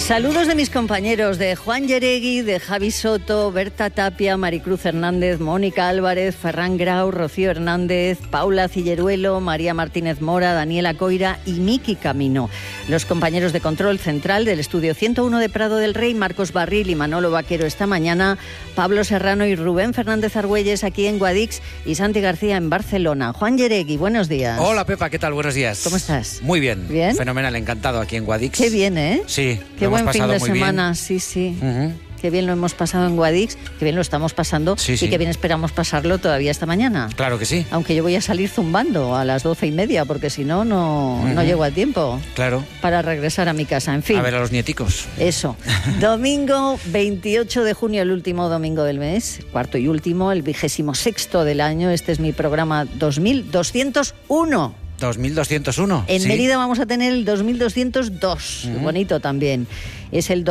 Saludos de mis compañeros, de Juan Yeregui, de Javi Soto, Berta Tapia, Maricruz Hernández, Mónica Álvarez, Ferran Grau, Rocío Hernández, Paula Cilleruelo, María Martínez Mora, Daniela Coira y Miki Camino. Los compañeros de control central del estudio 101 de Prado del Rey, Marcos Barril y Manolo Vaquero esta mañana, Pablo Serrano y Rubén Fernández Argüelles aquí en Guadix y Santi García en Barcelona. Juan Yeregui, buenos días. Hola Pepa, ¿qué tal? Buenos días. ¿Cómo estás? Muy bien. ¿Bien? Fenomenal, encantado aquí en Guadix. Qué bien, ¿eh? Sí, qué buen fin de muy semana, bien. sí. Uh-huh. Qué bien lo hemos pasado en Guadix, qué bien lo estamos pasando Sí. y qué bien esperamos pasarlo todavía esta mañana. Claro que sí. Aunque yo voy a salir zumbando a las 12:30 porque si no, no llego a tiempo. Claro. Para regresar a mi casa, en fin. A ver a los nieticos. Eso. Domingo 28 de junio, el último domingo del mes, cuarto y último, el 26º del año. Este es mi programa 2201. 2201. En ¿sí? Mérida vamos a tener el 2202, bonito también. Es el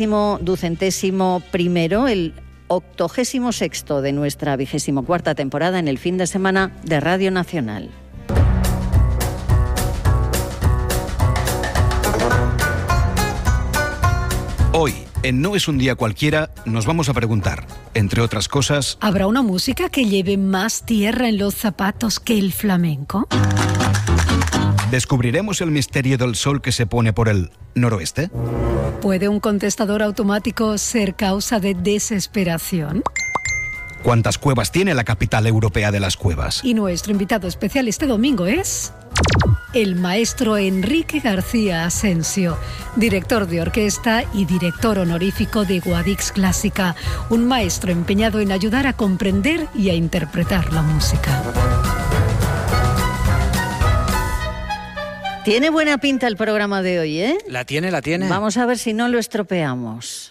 2000º, el 86º de nuestra 24ª temporada en el fin de semana de Radio Nacional. Hoy, en No es un día cualquiera, nos vamos a preguntar, entre otras cosas... ¿Habrá una música que lleve más tierra en los zapatos que el flamenco? ¿Descubriremos el misterio del sol que se pone por el noroeste? ¿Puede un contestador automático ser causa de desesperación? ¿Cuántas cuevas tiene la capital europea de las cuevas? Y nuestro invitado especial este domingo es... el maestro Enrique García Asensio, director de orquesta y director honorífico de Guadix Clásica, un maestro empeñado en ayudar a comprender y a interpretar la música. Tiene buena pinta el programa de hoy, ¿eh? La tiene. Vamos a ver si no lo estropeamos.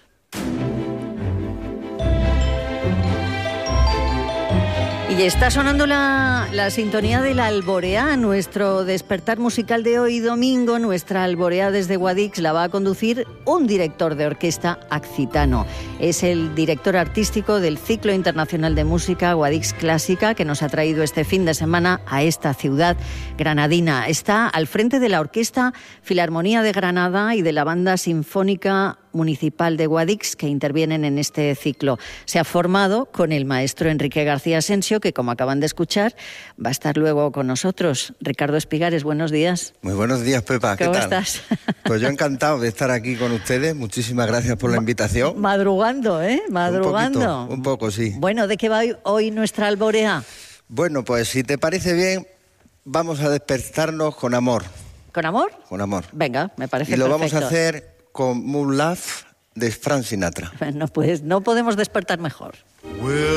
Y está sonando la sintonía de la Alboreá, nuestro despertar musical de hoy domingo. Nuestra Alboreá desde Guadix la va a conducir un director de orquesta accitano. Es el director artístico del Ciclo Internacional de Música Guadix Clásica, que nos ha traído este fin de semana a esta ciudad granadina. Está al frente de la Orquesta Filarmonía de Granada y de la Banda Sinfónica Municipal de Guadix, que intervienen en este ciclo. Se ha formado con el maestro Enrique García Asensio, que como acaban de escuchar, va a estar luego con nosotros. Ricardo Espigares, buenos días. Muy buenos días, Pepa. ¿Qué tal? ¿Cómo estás? Pues yo encantado de estar aquí con ustedes. Muchísimas gracias por la invitación. Madrugando, ¿eh? Madrugando. Un poco, sí. Bueno, ¿de qué va hoy nuestra Alboreá? Bueno, pues si te parece bien, vamos a despertarnos con amor. ¿Con amor? Con amor. Venga, me parece Y lo perfecto. vamos a hacer con Moon Love de Frank Sinatra. Bueno, pues no podemos despertar mejor.